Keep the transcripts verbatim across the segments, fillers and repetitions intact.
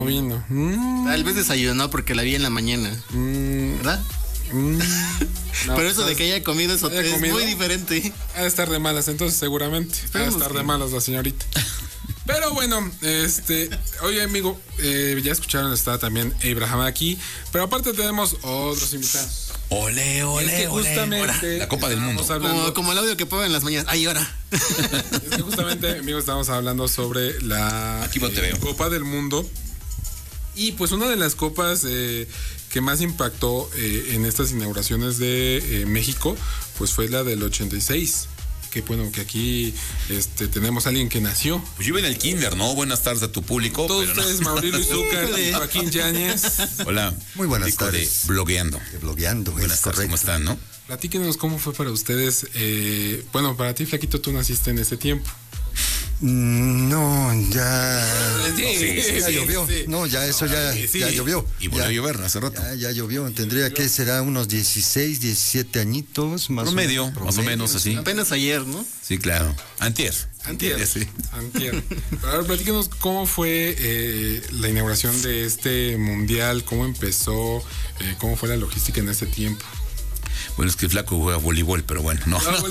Vino. Mm. Tal vez desayunó porque la vi en la mañana. Mm. ¿Verdad? Mm. No, pero eso pues, de que haya comido eso haya es comido, muy diferente. Ha de estar de malas, entonces seguramente. Ha de estar que... de malas la señorita. Pero bueno, este, oye amigo, eh, ya escucharon, está también Abraham aquí, pero aparte tenemos otros invitados. Ole, ole, es que justamente ole. La Copa del Mundo. Como, como el audio que pongo en las mañanas. Ay, ahora. Es que justamente, amigos, estamos hablando sobre la aquí te veo. Copa del Mundo. Y pues una de las copas eh, que más impactó eh, en estas inauguraciones de eh, México, pues fue la del ochenta y seis. Que bueno, que aquí este, tenemos a alguien que nació. Pues yo iba en el kinder, ¿no? Buenas tardes a tu público. Todos pero ustedes, no. Mauricio Izúcar y Joaquín Yáñez. Hola. Muy buenas tardes. De Blogueando. De Blogueando, buenas es tardes, correcto. ¿cómo están, no? Platíquenos cómo fue para ustedes. Eh, bueno, para ti, Flaquito, tú naciste en ese tiempo. No, ya. Sí, sí, sí, ya sí, llovió. Sí. No, ya eso ya, sí, ya llovió. Y volvió ya, a llover hace rato. Ya, ya llovió. Tendría que será unos dieciséis, diecisiete añitos más promedio, o menos. Más o menos así. Apenas ayer, ¿no? Sí, claro. Antier. Antier. Antier, sí. Antier. A ver, platíquenos cómo fue eh, la inauguración de este mundial, cómo empezó, eh, cómo fue la logística en ese tiempo. Bueno, es que el Flaco juega voleibol, pero bueno, no. No,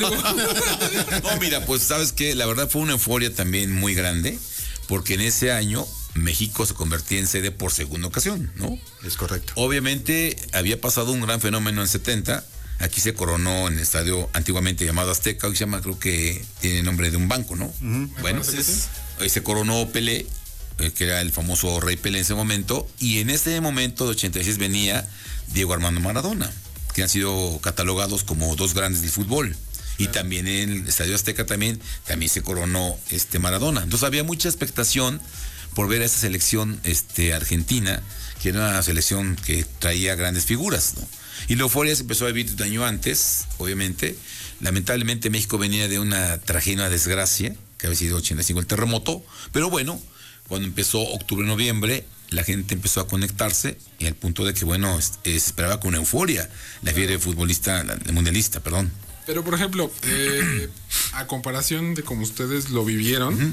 no, mira, pues sabes que la verdad fue una euforia también muy grande, porque en ese año México se convertía en sede por segunda ocasión, ¿no? Es correcto. Obviamente había pasado un gran fenómeno en setenta. Aquí se coronó en el estadio antiguamente llamado Azteca, hoy se llama, creo que tiene nombre de un banco, ¿no? Uh-huh. Bueno, pues, hoy se coronó Pelé, eh, que era el famoso Rey Pelé en ese momento, y en ese momento de ochenta y seis venía Diego Armando Maradona, que han sido catalogados como dos grandes del fútbol. Y claro, también en el Estadio Azteca también, también se coronó este Maradona. Entonces había mucha expectación por ver a esa selección este, argentina, que era una selección que traía grandes figuras, ¿no? Y la euforia se empezó a vivir un año antes, obviamente. Lamentablemente México venía de una tragedia, una desgracia, que había sido ochenta y cinco el terremoto. Pero bueno, cuando empezó octubre, noviembre, la gente empezó a conectarse y al punto de que, bueno, se esperaba con euforia la fiebre futbolista, la, la mundialista, perdón. Pero, por ejemplo, eh, a comparación de cómo ustedes lo vivieron, uh-huh.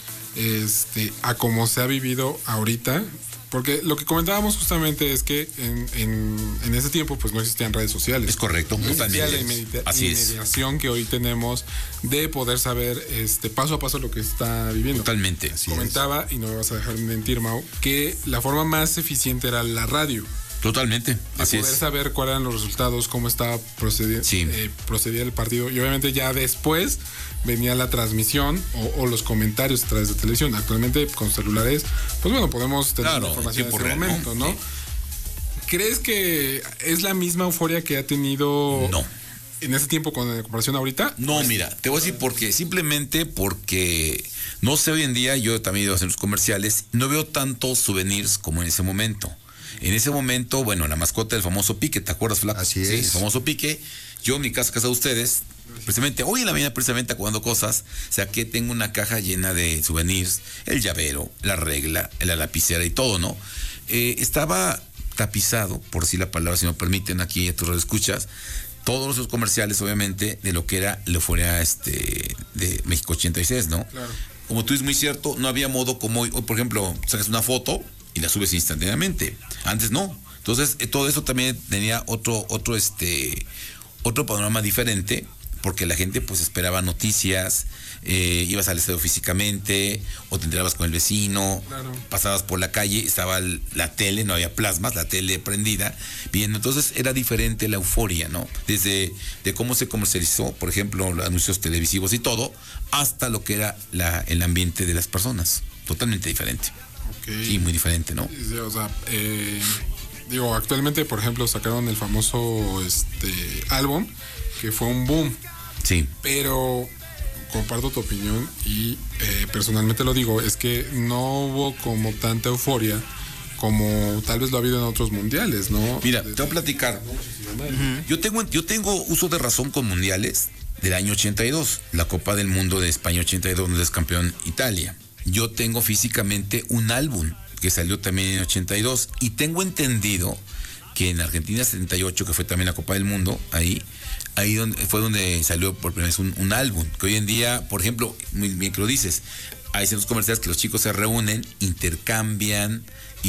este, a cómo se ha vivido ahorita, porque lo que comentábamos justamente es que en, en, en ese tiempo pues no existían redes sociales. Es correcto, no existía la inmedi- Así inmediación es. que hoy tenemos de poder saber este paso a paso lo que está viviendo. Totalmente. Así Comentaba, es. Y no me vas a dejar mentir, Mau, que la forma más eficiente era la radio. Totalmente, de así poder es. saber cuáles eran los resultados, cómo estaba procediendo, sí. eh, procedía el partido. Y obviamente ya después venía la transmisión o, o los comentarios a través de televisión. Actualmente con celulares, pues bueno, podemos tener claro, información en ese real, momento, ¿no? Sí. ¿Crees que es la misma euforia que ha tenido no. en ese tiempo con la comparación ahorita? No, pues, mira, te voy a decir por qué. Simplemente porque, no sé, hoy en día, yo también he ido a hacer los comerciales, no veo tantos souvenirs como en ese momento. En ese momento, bueno, la mascota del famoso Pique, ¿te acuerdas, Flaco? Así sí, es. El famoso Pique. Yo en mi casa, casa de ustedes, precisamente, hoy en la mañana, precisamente, acomodando cosas, saqué, tengo una caja llena de souvenirs, el llavero, la regla, la lapicera y todo, ¿no? Eh, estaba tapizado, por si la palabra, si me permiten, aquí a tus radioescuchas, todos los comerciales, obviamente, de lo que era la euforia este, de México ochenta y seis, ¿no? Claro. Como tú dices muy cierto, no había modo como hoy, hoy, por ejemplo, sacas una foto y la subes instantáneamente. Antes no. Entonces, eh, todo eso también tenía otro, otro, este, otro panorama diferente, porque la gente pues esperaba noticias, eh, ibas al estadio físicamente, o te enterabas con el vecino, claro. Pasabas por la calle, estaba la tele, no había plasmas, la tele prendida, viendo. Entonces era diferente la euforia, ¿no? Desde de cómo se comercializó, por ejemplo, los anuncios televisivos y todo, hasta lo que era la, el ambiente de las personas. Totalmente diferente. Okay. Sí, muy diferente, ¿no? Sí, o sea, eh, digo, actualmente, por ejemplo, sacaron el famoso este álbum, que fue un boom. Sí. Pero comparto tu opinión y eh, personalmente lo digo, es que no hubo como tanta euforia como tal vez lo ha habido en otros mundiales, ¿no? Mira, te voy a platicar. Uh-huh. Yo tengo, yo tengo uso de razón con mundiales del año ochenta y dos, la Copa del Mundo de España ochenta y dos, donde es campeón Italia. Yo tengo físicamente un álbum que salió también en ochenta y dos y tengo entendido que en Argentina setenta y ocho, que fue también la Copa del Mundo, ahí, ahí donde, fue donde salió por primera vez un, un álbum, que hoy en día, por ejemplo, muy bien que lo dices, hay centros comerciales que los chicos se reúnen, intercambian